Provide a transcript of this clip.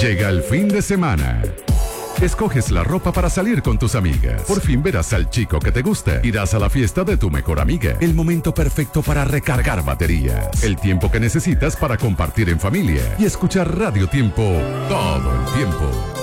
Llega el fin de semana. Escoges la ropa para salir con tus amigas. Por fin verás al chico que te gusta. Irás a la fiesta de tu mejor amiga. El momento perfecto para recargar baterías. El tiempo que necesitas para compartir en familia y escuchar Radio Tiempo todo el tiempo.